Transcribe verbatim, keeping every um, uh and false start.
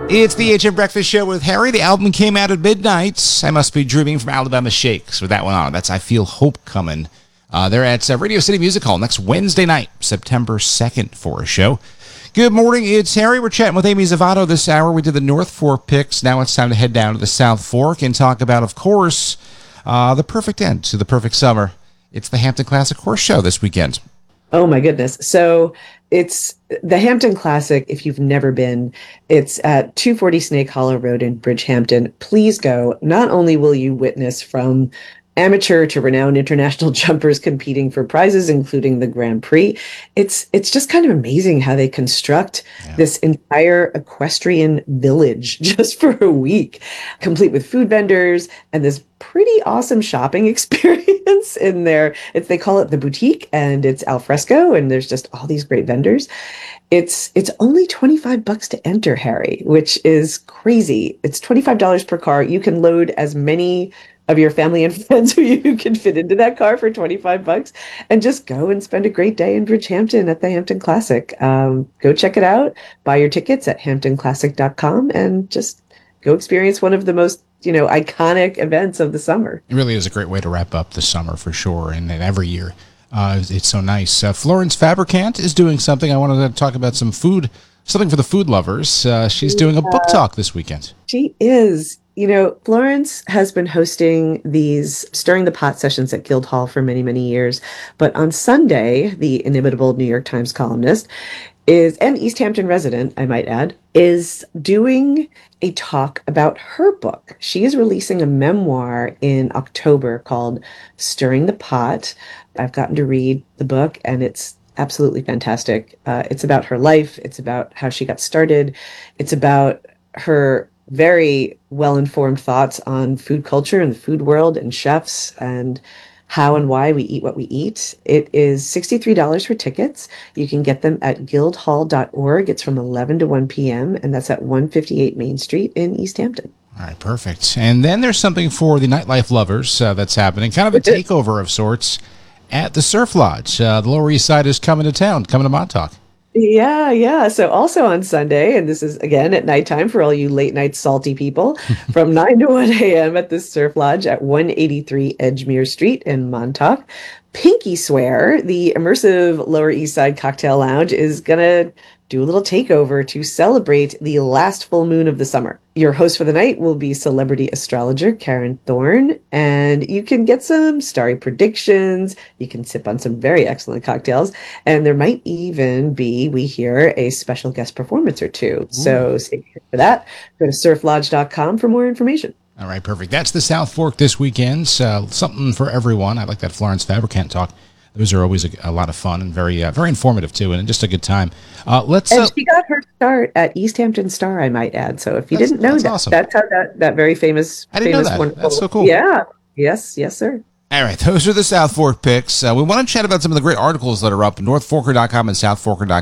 It's the H M Breakfast Show with Harry. The album came out at midnight. I Must Be Dreaming from Alabama Shakes with that one on. That's I Feel Hope Coming. Uh, they're at uh, Radio City Music Hall next Wednesday night, September second, for a show. Good morning, it's Harry. We're chatting with Amy Zavato this hour. We did the North Fork picks. Now it's time to head down to the South Fork and talk about, of course, uh, the perfect end to the perfect summer. It's the Hampton Classic Horse Show this weekend. Oh, my goodness. So it's the Hampton Classic. If you've never been, it's at two forty Snake Hollow Road in Bridgehampton. Please go. Not only will you witness from amateur to renowned international jumpers competing for prizes, including the Grand Prix. It's it's just kind of amazing how they construct yeah. this entire equestrian village just for a week, complete with food vendors and this pretty awesome shopping experience in there. It's they call it the boutique, and it's al fresco, and there's just all these great vendors. It's it's only twenty-five bucks to enter, Harry, which is crazy. It's twenty-five dollars per car. You can load as many of your family and friends who you can fit into that car for twenty-five bucks, and just go and spend a great day in Bridgehampton at the Hampton Classic. Um, go check it out. Buy your tickets at hampton classic dot com and just go experience one of the most, you know, iconic events of the summer. It really is a great way to wrap up the summer for sure, and, and every year. Uh, it's so nice. Uh, Florence Fabricant is doing something. I wanted to talk about some food, something for the food lovers. Uh, she's doing a book talk this weekend. She is. You know, Florence has been hosting these Stirring the Pot sessions at Guildhall for many, many years. But on Sunday, the inimitable New York Times columnist is, and East Hampton resident, I might add, is doing a talk about her book. She is releasing a memoir in October called Stirring the Pot. I've gotten to read the book, and it's absolutely fantastic. Uh, it's about her life. It's about how she got started. It's about her very well-informed thoughts on food culture and the food world and chefs and how and why we eat what we eat. It is sixty-three dollars for tickets. You can get them at guildhall dot org. It's from eleven to one p.m., and that's at one fifty-eight Main Street in East Hampton. All right, perfect. And then there's something for the nightlife lovers uh, that's happening, kind of a takeover of sorts at the Surf Lodge. Uh, the Lower East Side is coming to town, coming to Montauk. Yeah, yeah. So also on Sunday, and this is again at nighttime for all you late night salty people, from nine to one a.m. at the Surf Lodge at one eighty-three Edgemere Street in Montauk. Pinky Swear, the immersive Lower East Side cocktail lounge, is going to do a little takeover to celebrate the last full moon of the summer. Your host for the night will be celebrity astrologer Karen Thorne, and you can get some starry predictions. You can sip on some very excellent cocktails, and there might even be, we hear, a special guest performance or two. Ooh. So stay tuned for that. Go to surf lodge dot com for more information. All right, perfect. That's the South Fork this weekend. So something for everyone. I like that Florence Fabricant talk. Those are always a, a lot of fun and very uh, very informative, too, and just a good time. Uh, let's. And uh, she got her start at East Hampton Star, I might add. So if you didn't know that's that, awesome. that's how that, that very famous, I didn't famous know that. wonderful. That's so cool. Yeah. Yes. Yes, sir. All right, those are the South Fork picks. Uh, we want to chat about some of the great articles that are up, north forker dot com and south forker dot com.